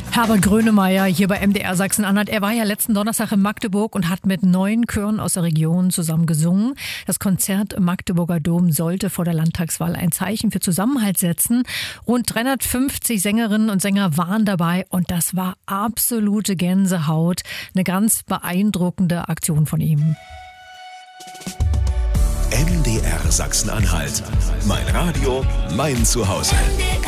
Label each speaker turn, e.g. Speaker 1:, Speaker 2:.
Speaker 1: Herbert Grönemeyer hier bei MDR Sachsen-Anhalt. Er war ja letzten Donnerstag in Magdeburg und hat mit 9 Chören aus der Region zusammen gesungen. Das Konzert im Magdeburger Dom sollte vor der Landtagswahl ein Zeichen für Zusammenhalt setzen. Rund 350 Sängerinnen und Sänger waren dabei und das war absolute Gänsehaut. Eine ganz beeindruckende Aktion von ihm.
Speaker 2: MDR Sachsen-Anhalt. Mein Radio, mein Zuhause.